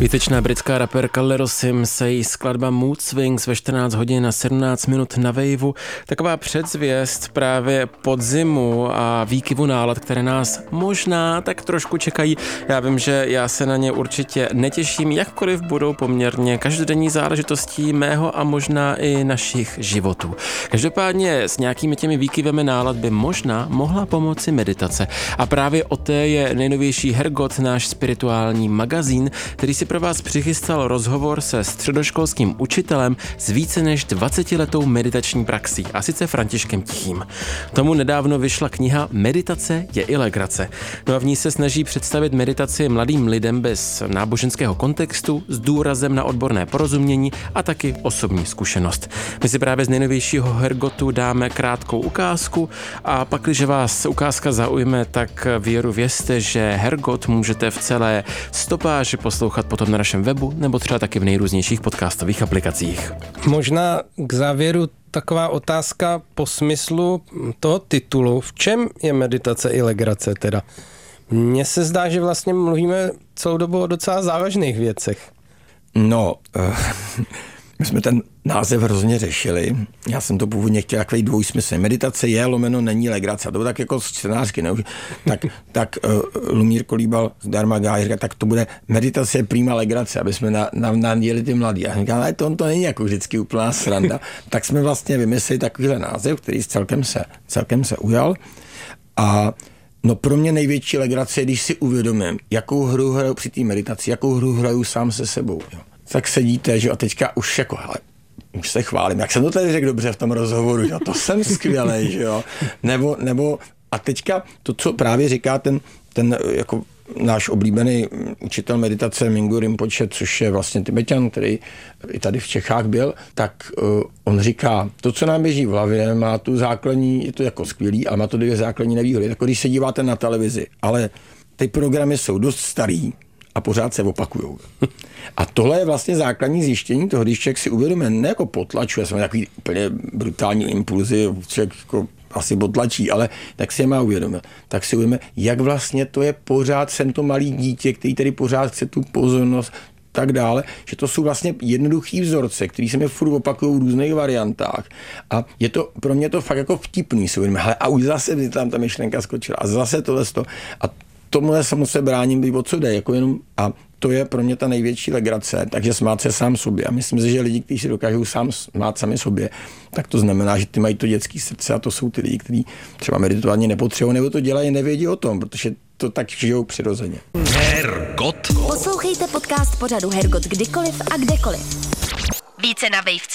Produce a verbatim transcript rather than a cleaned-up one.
Výtečná britská raperka Little Sims, její skladba Mood Swings ve čtrnáct hodin a sedmnáct minut na Waveu. Taková předzvěst právě podzimu a výkyvu nálad, které nás možná tak trošku čekají. Já vím, že já se na ně určitě netěším, jakkoliv budou poměrně každodenní záležitostí mého a možná i našich životů. Každopádně s nějakými těmi výkyvemi nálad by možná mohla pomoci meditace. A právě o té je nejnovější Hergot, náš spirituální magazín, který si pro vás přichystal rozhovor se středoškolským učitelem s více než dvacetiletou meditační praxí, a sice Františkem Tichým. Tomu nedávno vyšla kniha Meditace je i legrace. No a v ní se snaží představit meditaci mladým lidem bez náboženského kontextu, s důrazem na odborné porozumění a taky osobní zkušenost. My si právě z nejnovějšího Hergotu dáme krátkou ukázku a pak, když vás ukázka zaujme, tak věru vězte, že Hergot můžete v celé stopáži poslouchat potom na našem webu nebo třeba taky v nejrůznějších podcastových aplikacích. Možná k závěru taková otázka po smyslu toho titulu. V čem je meditace i legrace teda? Mně se zdá, že vlastně mluvíme celou dobu o docela závažných věcech. No, uh, my jsme ten název hrozně řešili. Já jsem to původně chtěl takový dvojsmysl. Meditace je, lomeno není legrace. To bylo tak jako scénářky, ne? Tak, tak uh, Lumír Kolíbal z Dharma Gája říká, tak to bude meditace je prima legrace, aby jsme na, na, naděli ty mladí. A říkám, ale to, to není jako vždycky úplná sranda. Tak jsme vlastně vymysleli takovýhle název, který celkem se, celkem se ujal. A no pro mě největší legrace je, když si uvědomím, jakou hru hraju při té meditaci, jakou hru hraju sám se sebou. Jo. Tak sedíte, že a teďka už jako, hele, už se chválím, jak jsem to tady řekl dobře v tom rozhovoru, že to jsem skvělej, že jo. Nebo, nebo, a teďka to, co právě říká ten, ten jako náš oblíbený učitel meditace Mingyur Rinpoche, což je vlastně Tibeťan, který i tady v Čechách byl, tak uh, on říká, to, co nám běží v hlavě, má tu základní, je to jako skvělý, ale má to dvě základní nevýhody. Jako když se díváte na televizi, ale ty programy jsou dost starý a pořád se opakujou. A tohle je vlastně základní zjištění toho, když člověk si uvědomí, ne jako potlačuje, jsme takový úplně brutální impulzy, člověk jako asi potlačí, ale tak si je má uvědomit. Tak si uvědomí, jak vlastně to je pořád, jsem to malý dítě, který tady pořád chce tu pozornost, tak dále, že to jsou vlastně jednoduchý vzorce, který se mi furt opakují v různých variantách. A je to pro mě to fakt jako vtipný, si uvědomí, hele, a už zase by tam ta myšlenka skočila a zase tohle to. A tomuhle samo se bráním, o co jde, jako jenom, a to je pro mě ta největší legrace, takže smát se sám sobě. A myslím si, že lidi, kteří si dokážou sám smát sami sobě, tak to znamená, že ty mají to dětské srdce a to jsou ty lidi, kteří třeba meditovaně nepotřebují, nebo to dělají, nevědí o tom, protože to tak žijou přirozeně. Hergot. Poslouchejte podcast pořadu Hergot kdykoliv a kdekoliv. Více na Wave.